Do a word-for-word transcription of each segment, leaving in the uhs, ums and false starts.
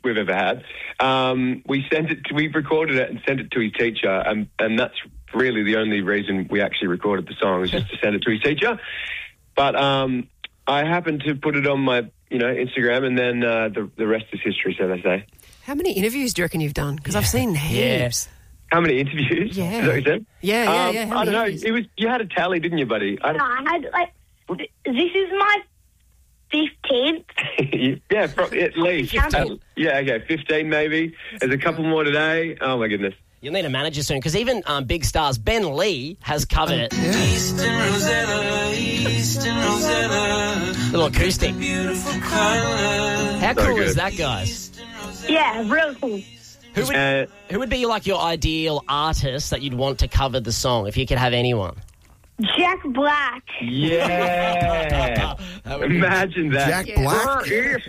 we've ever had. Um, we sent it. To, we recorded it and sent it to his teacher, and and that's really the only reason we actually recorded the song was just to send it to his teacher. But um, I happened to put it on my, you know, Instagram, and then uh, the the rest is history, so they say. How many interviews do you reckon you've done? Because yeah. I've seen heaps. Yeah. How many interviews? Yeah. Is that what you said? Yeah, yeah, um, yeah. How I don't know. interviews? It was you had a tally, didn't you, buddy? I, no, I had like this is my fifteenth. yeah, pro- at least. Uh, yeah, okay, fifteen maybe. There's a couple more today. Oh my goodness. You'll need a manager soon, because even um, big stars, Ben Lee has covered it. Yeah. Eastern Rosetta, Eastern Rosetta. Little acoustic. How So cool good. is that, guys? Yeah, real cool. Who would, Uh, who would be like your ideal artist that you'd want to cover the song if you could have anyone? Jack Black. Yeah. Imagine that. Jack Black.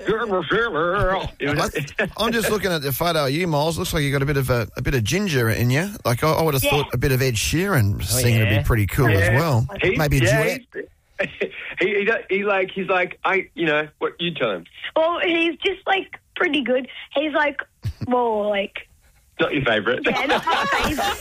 It was- I'm just looking at the photo of you, Miles. Looks like you got a bit of a, a bit of ginger in you. Like I, I would have Yeah. thought a bit of Ed Sheeran singing would yeah. be pretty cool as Yeah. well. He- Maybe a yeah, duet. he's- he, he, do- he like he's like I you know what you tell him. Well, he's just like pretty good. He's like, well, like. Not your favourite. Yeah, not my favourite.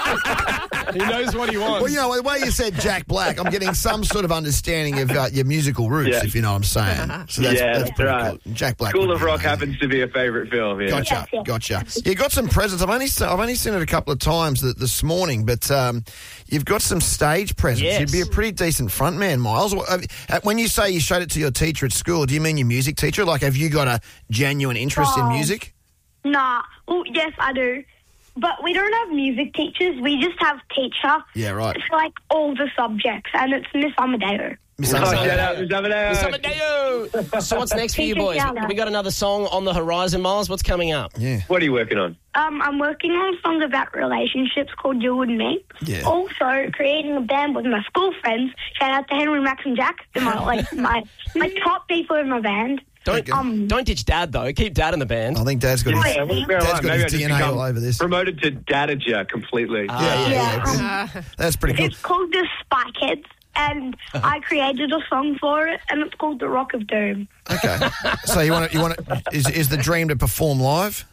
He knows what he wants. Well, you know, the way you said Jack Black, I'm getting some sort of understanding of uh, your musical roots, Yeah. if you know what I'm saying. So that's, Yeah, that's that's pretty right. cool. Jack Black. School would of be Rock amazing. happens to be a favourite film. Yeah. Gotcha, Yes, yes. gotcha. You got some presents. I've only se- I've only seen it a couple of times th- this morning, but um, you've got some stage presents. Yes. You'd be a pretty decent frontman, Miles. What- have- uh, When you say you showed it to your teacher at school, do you mean your music teacher? Like, have you got a genuine interest in Oh. music? Nah. Oh, yes, I do. But we don't have music teachers. We just have teacher. Yeah, right. It's like all the subjects, and it's Miss Amadeo. Miss Oh, Amazon. shout out, Miz Amadeo. Amadeo! So what's next for you Teacher boys? shout out. We got another song on the horizon, Miles. What's coming up? Yeah. What are you working on? Um, I'm working on a song about relationships called You and Me. Yeah. Also, creating a band with my school friends. Shout out to Henry, Max, and Jack. They're my like my my top people in my band. Don't Um, don't ditch Dad though. Keep Dad in the band. I think Dad's got his, Yeah, well, Dad's all right, got maybe his I D N just A become all over this. Promoted to Dadager completely. Ah. yeah, yeah, Yeah, yeah. um, That's pretty cool. It's called the Spy Kids, and I created a song for it, and it's called The Rock of Doom. Okay. So you want to, you want to, is is the dream to perform live?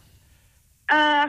Uh,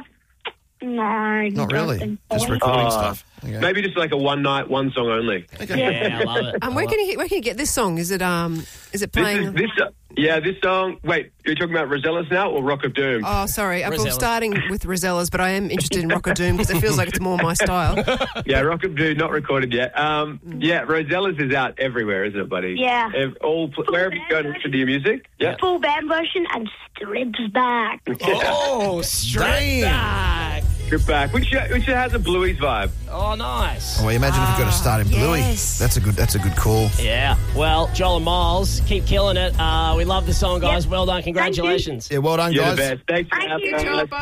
no, Not don't really. think Just so. recording Oh, stuff. Okay. Maybe just like a one night, one song only. Yeah, I love it. Um, where can you where can you get this song? Is it um is it This playing? is this. Uh, yeah, this song. Wait, you're talking about Rosellas now or Rock of Doom? Oh, sorry. I'm Rosellas. starting with Rosellas, but I am interested in Rock of Doom because it feels like it's more my style. Yeah, Rock of Doom, not recorded yet. Um, yeah, Rosellas is out everywhere, isn't it, buddy? Yeah. Ev- all pl- wherever you go to listen to your music. Yeah. Full band version and strips back. Oh, straight Damn. back. Trip back, which which has a Bluey's vibe. Oh, nice. Well, imagine if you've got to start in Bluey. yes. That's a good. That's a good call. Yeah. Well, Joel and Miles, keep killing it. Uh, we love the song, guys. Yep. Well done. Congratulations. Yeah, well done, You're guys. the best. Thanks for Thank having you, us. Joel. Bye.